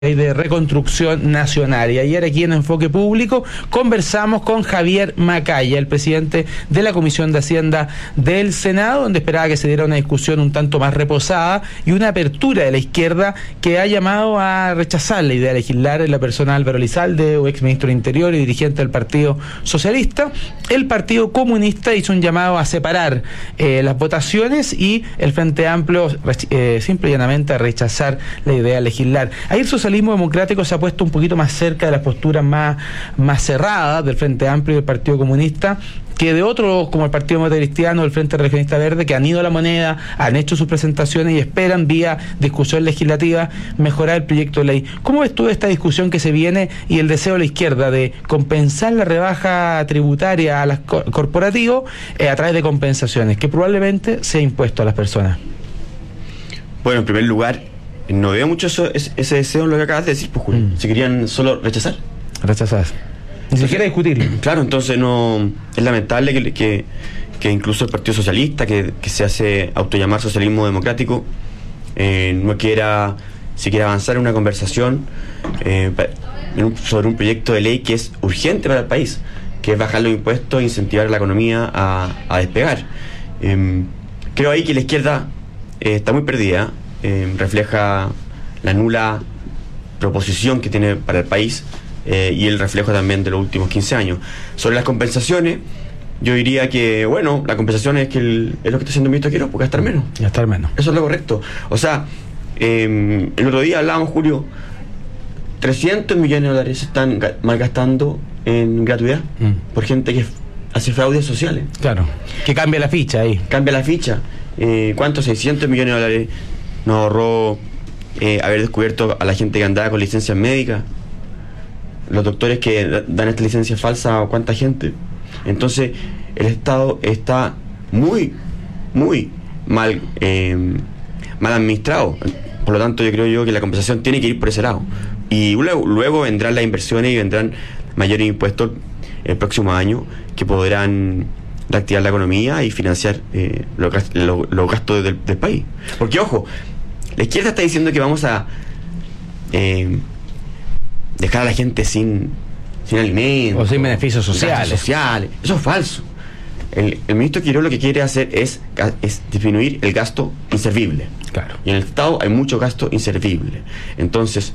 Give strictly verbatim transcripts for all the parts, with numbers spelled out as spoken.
de Reconstrucción Nacional. Y ayer aquí en Enfoque Público conversamos con Javier Macaya, el presidente de la Comisión de Hacienda del Senado, donde esperaba que se diera una discusión un tanto más reposada y una apertura de la izquierda que ha llamado a rechazar la idea de legislar en la persona de Álvaro Elizalde, o ex ministro del Interior y dirigente del Partido Socialista. El Partido Comunista hizo un llamado a separar eh, las votaciones y el Frente Amplio eh, simple y llanamente a rechazar la idea de legislar. Ayer Socialismo Democrático se ha puesto un poquito más cerca de las posturas más, más cerradas del Frente Amplio y del Partido Comunista que de otros, como el Partido Demócrata Cristiano o el Frente Regionalista Verde, que han ido a la moneda, han hecho sus presentaciones y esperan vía discusión legislativa mejorar el proyecto de ley. ¿Cómo ves tú esta discusión que se viene y el deseo de la izquierda de compensar la rebaja tributaria a los corporativos eh, a través de compensaciones que probablemente sea impuesto a las personas? Bueno, en primer lugar, no veo mucho eso, ese deseo en lo que acabas de decir, pues, Julio. Mm. Si querían solo rechazar. Rechazar. Ni siquiera discutir. Claro, entonces no es lamentable que, que, que incluso el Partido Socialista, que, que se hace autollamar socialismo democrático, eh, no quiera siquiera avanzar en una conversación eh, sobre un proyecto de ley que es urgente para el país, que es bajar los impuestos e incentivar la economía a, a despegar. Eh, creo ahí que la izquierda eh, está muy perdida. Eh, refleja la nula proposición que tiene para el país eh, y el reflejo también de los últimos quince años. Sobre las compensaciones, yo diría que, bueno, la compensación es que el, es lo que está haciendo el ministro Quiroz, porque gastar menos. Gastar menos. Eso es lo correcto. O sea, eh, el otro día hablábamos, Julio, trescientos millones de dólares se están ga- malgastando en gratuidad mm. por gente que hace fraudes sociales. Claro, que cambia la ficha ahí. Cambia la ficha. Eh, ¿Cuántos? seiscientos millones de dólares nos ahorró eh, haber descubierto a la gente que andaba con licencias médicas, los doctores que dan esta licencia falsa a cuánta gente. Entonces el Estado está muy muy mal eh, mal administrado. Por lo tanto, yo creo yo que la compensación tiene que ir por ese lado, y luego, luego vendrán las inversiones y vendrán mayores impuestos el próximo año que podrán reactivar la economía y financiar eh, los, los, los gastos del, del país. Porque, ojo, la izquierda está diciendo que vamos a eh, dejar a la gente sin sin alimentos o sin beneficios sociales. sociales. Eso es falso. El, el ministro Quiroz lo que quiere hacer es, es disminuir el gasto inservible. Claro. Y en el Estado hay mucho gasto inservible. Entonces,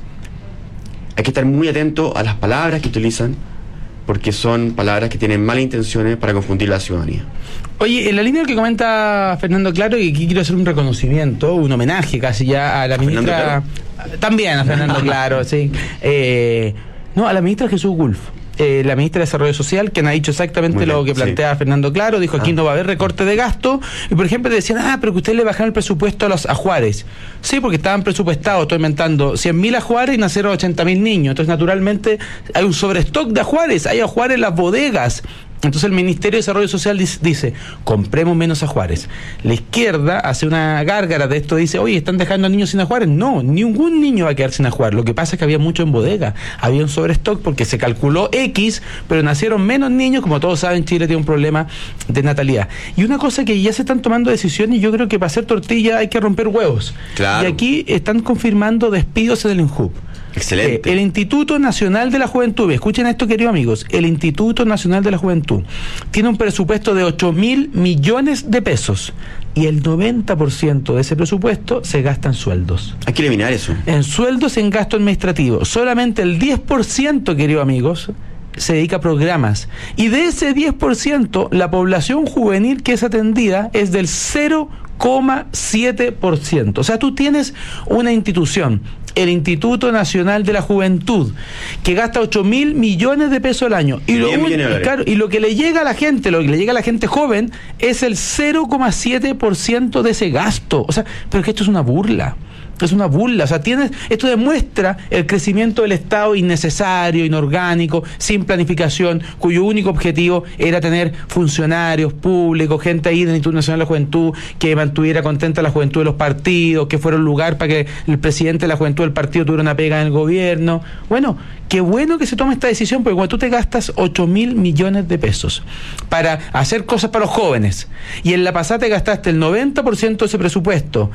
hay que estar muy atento a las palabras que utilizan, porque son palabras que tienen malas intenciones para confundir a la ciudadanía. Oye, en la línea que comenta Fernando Claro, y aquí quiero hacer un reconocimiento, un homenaje casi ya a la ¿A ministra... También a Fernando Claro, sí. Eh, no, a la ministra Jesús Wolf. Eh, la ministra de Desarrollo Social, quien ha dicho exactamente bien, lo que plantea sí. Fernando Claro, dijo aquí ah. no va a haber recorte de gasto, y por ejemplo decían, ah, pero que ustedes le bajaron el presupuesto a los ajuares. Sí, porque estaban presupuestados, estoy inventando, cien mil ajuares y nacieron ochenta mil niños, entonces naturalmente hay un sobrestock de ajuares, hay ajuares en las bodegas. Entonces el Ministerio de Desarrollo Social dice, dice, compremos menos ajuares. La izquierda hace una gárgara de esto, dice, oye, ¿están dejando a niños sin ajuares? No, ningún niño va a quedar sin ajuares. Lo que pasa es que había mucho en bodega, había un sobrestock porque se calculó X, pero nacieron menos niños. Como todos saben, Chile tiene un problema de natalidad. Y una cosa que ya se están tomando decisiones, yo creo que para hacer tortilla hay que romper huevos. Claro. Y aquí están confirmando despidos en el INJUB. Excelente. Eh, el Instituto Nacional de la Juventud, escuchen esto, queridos amigos, el Instituto Nacional de la Juventud tiene un presupuesto de ocho mil millones de pesos y el noventa por ciento de ese presupuesto se gasta en sueldos. Hay que eliminar eso. En sueldos, en gasto administrativo. Solamente el diez por ciento, queridos amigos, se dedica a programas. Y de ese diez por ciento, la población juvenil que es atendida es del cero coma siete por ciento. O sea, tú tienes una institución, el Instituto Nacional de la Juventud, que gasta ocho mil millones de pesos al año. Y lo, un, claro, y lo que le llega a la gente, lo que le llega a la gente joven, es el cero coma siete por ciento de ese gasto. O sea, pero es que esto es una burla. Es una burla, o sea, tienes, esto demuestra el crecimiento del Estado innecesario, inorgánico, sin planificación, cuyo único objetivo era tener funcionarios públicos, gente ahí del Instituto Nacional de la Juventud, que mantuviera contenta la juventud de los partidos, que fuera un lugar para que el presidente de la juventud del partido tuviera una pega en el gobierno. Bueno, qué bueno que se tome esta decisión, porque cuando tú te gastas ocho mil millones de pesos para hacer cosas para los jóvenes, y en la pasada te gastaste el noventa por ciento de ese presupuesto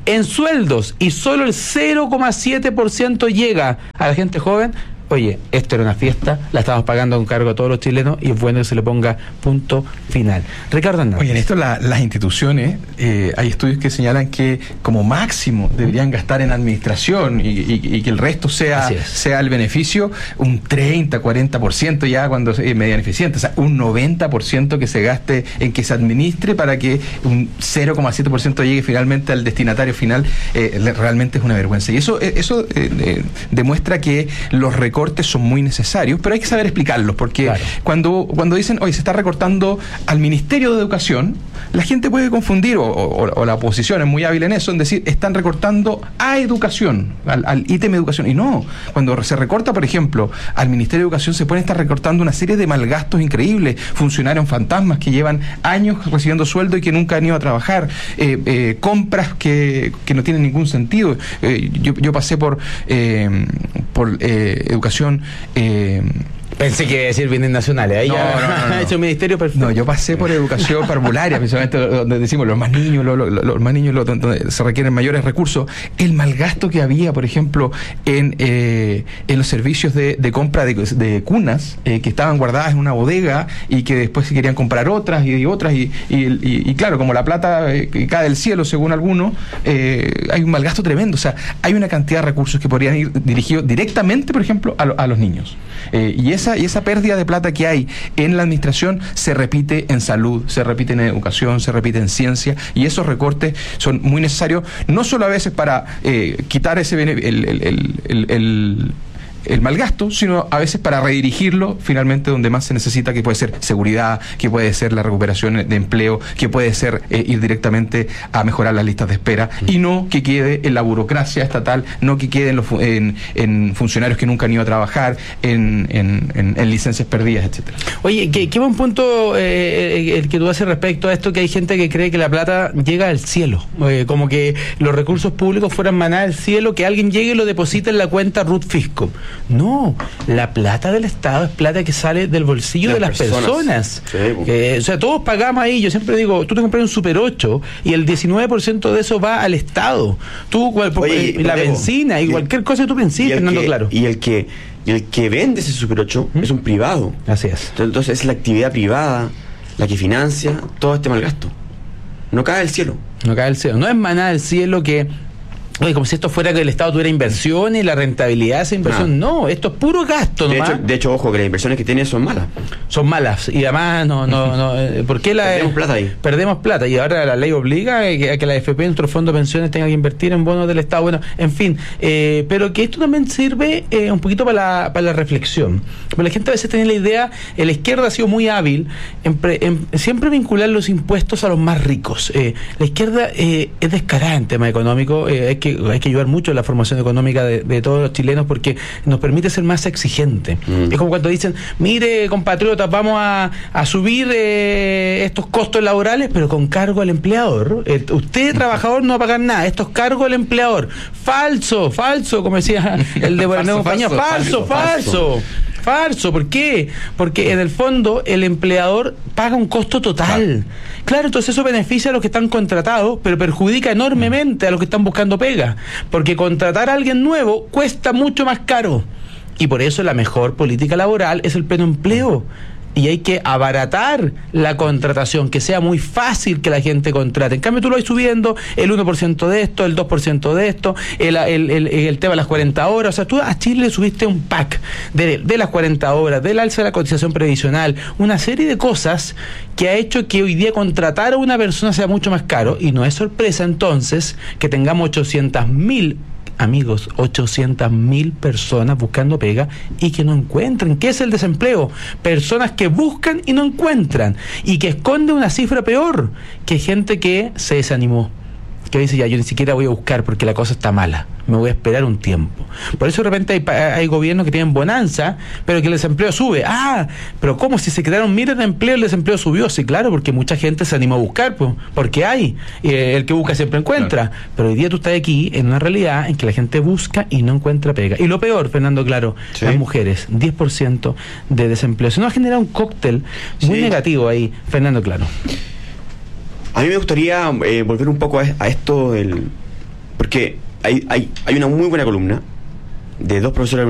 en sueldos y solo el cero coma siete por ciento llega a la gente joven, oye, esto era una fiesta, la estamos pagando con cargo a todos los chilenos y es bueno que se le ponga punto final. Ricardo Hernández. Oye, en esto la, las instituciones, eh, hay estudios que señalan que como máximo deberían gastar en administración y, y, y que el resto sea, sea el beneficio, un treinta, cuarenta por ciento ya cuando es median eficiente, o sea, un noventa por ciento que se gaste en que se administre para que un cero coma siete por ciento llegue finalmente al destinatario final, eh, realmente es una vergüenza. Y eso, eso eh, eh, demuestra que los recortes son muy necesarios, pero hay que saber explicarlos, porque claro. cuando, cuando dicen, oye, se está recortando al Ministerio de Educación, la gente puede confundir, o, o, o la oposición es muy hábil en eso, en decir, están recortando a educación, al, al ítem educación, y no, cuando se recorta, por ejemplo, al Ministerio de Educación, se pueden estar recortando una serie de malgastos increíbles, funcionarios fantasmas que llevan años recibiendo sueldo y que nunca han ido a trabajar, eh, eh, compras que, que no tienen ningún sentido. Eh, yo, yo pasé por, eh, por eh, educación Eh, Pensé que iba a decir bienes nacionales. Ahí no, ya no, no, no. ha hecho un ministerio perfecto. No, yo pasé por educación parvularia, principalmente donde decimos los más niños, los, los, los más niños, los, donde se requieren mayores recursos. El malgasto que había, por ejemplo, en, eh, en los servicios de, de compra de, de cunas, eh, que estaban guardadas en una bodega y que después se querían comprar otras y otras. Y, y, y, y claro, como la plata eh, cae del cielo, según algunos, eh, hay un malgasto tremendo. O sea, hay una cantidad de recursos que podrían ir dirigidos directamente, por ejemplo, a, a los niños. Eh, y esa y esa pérdida de plata que hay en la administración se repite en salud, se repite en educación, se repite en ciencia, y esos recortes son muy necesarios, no solo a veces para eh, quitar ese el, el, el, el, el el mal gasto, sino a veces para redirigirlo finalmente donde más se necesita, que puede ser seguridad, que puede ser la recuperación de empleo, que puede ser eh, ir directamente a mejorar las listas de espera, mm. y no que quede en la burocracia estatal, no que quede en, los, en, en funcionarios que nunca han ido a trabajar, en, en, en, en licencias perdidas, etcétera. Oye, qué, qué buen punto eh, el que tú haces respecto a esto, que hay gente que cree que la plata llega al cielo, eh, como que los recursos públicos fueran maná del cielo, que alguien llegue y lo deposita en la cuenta Ruth Fisco. No, la plata del Estado es plata que sale del bolsillo de, de las personas. personas. Sí, eh, o sea, todos pagamos ahí. Yo siempre digo, tú te compras un Super ocho y el diecinueve por ciento de eso va al Estado. Tú, cual, Oye, la Diego, benzina y, y cualquier cosa que tú penses, Fernando, que, claro. Y el que y el que vende ese Super ocho ¿Mm? es un privado. Así es. Entonces es la actividad privada la que financia todo este malgasto. No cae del cielo. No cae del cielo. No es maná del cielo que... Oye, como si esto fuera que el Estado tuviera inversiones y la rentabilidad de esa inversión. No, no esto es puro gasto de nomás. Hecho, de hecho, ojo, que las inversiones que tiene son malas. Son malas. Y además, no, no, no. ¿Por qué la, perdemos plata ahí? Perdemos plata. Y ahora la ley obliga a que, a que la A F P, nuestro fondo de pensiones, tenga que invertir en bonos del Estado. Bueno, en fin. Eh, pero que esto también sirve eh, un poquito para la, para la reflexión. Porque la gente a veces tiene la idea, la izquierda ha sido muy hábil en, pre, en siempre vincular los impuestos a los más ricos. Eh, la izquierda eh, es descarada en tema económico. Eh, hay que, hay que ayudar mucho la formación económica de, de todos los chilenos porque nos permite ser más exigentes. Mm. Es como cuando dicen, mire, compatriotas, vamos a, a subir eh, estos costos laborales, pero con cargo al empleador. Eh, usted, trabajador, no va a pagar nada. Esto es cargo al empleador. Falso, falso, como decía el de Buenos Compañía. Falso, falso, falso. falso. falso. Falso, ¿por qué? Porque en el fondo el empleador paga un costo total. Claro, claro, entonces eso beneficia a los que están contratados, pero perjudica enormemente a los que están buscando pega, porque contratar a alguien nuevo cuesta mucho más caro. Y por eso la mejor política laboral es el pleno empleo. Y hay que abaratar la contratación, que sea muy fácil que la gente contrate. En cambio, tú lo vas subiendo, el uno por ciento de esto, el dos por ciento de esto, el, el, el, el tema de las cuarenta horas. O sea, tú a Chile subiste un pack de, de las cuarenta horas, del alza de la cotización previsional, una serie de cosas que ha hecho que hoy día contratar a una persona sea mucho más caro. Y no es sorpresa entonces que tengamos ochocientas mil amigos, ochocientas mil personas buscando pega y que no encuentran. ¿Qué es el desempleo? Personas que buscan y no encuentran, y que esconde una cifra peor, que gente que se desanimó, que dice, ya, yo ni siquiera voy a buscar porque la cosa está mala, me voy a esperar un tiempo. Por eso de repente hay, hay gobiernos que tienen bonanza, pero que el desempleo sube. Ah, pero ¿cómo? Si se crearon miles de empleo, el desempleo subió. Sí, claro, porque mucha gente se animó a buscar, pues, porque hay, eh, el que busca siempre encuentra. Claro. Pero hoy día tú estás aquí en una realidad en que la gente busca y no encuentra pega. Y lo peor, Fernando, claro, ¿sí? Las mujeres, diez por ciento de desempleo. Eso nos ha generado un cóctel muy sí. negativo ahí, Fernando, claro. A mí me gustaría eh, volver un poco a, a esto del, Porque hay, hay, hay una muy buena columna de dos profesores